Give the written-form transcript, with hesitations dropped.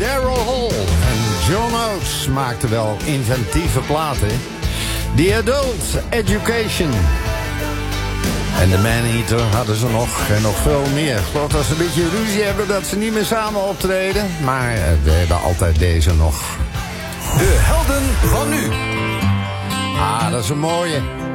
Daryl Hall en John Oates maakten wel inventieve platen. The Adult Education. En de Man-Eater hadden ze nog en nog veel meer. Ik geloof dat ze een beetje ruzie hebben dat ze niet meer samen optreden. Maar we hebben altijd deze nog. De helden van nu. Ah, dat is een mooie.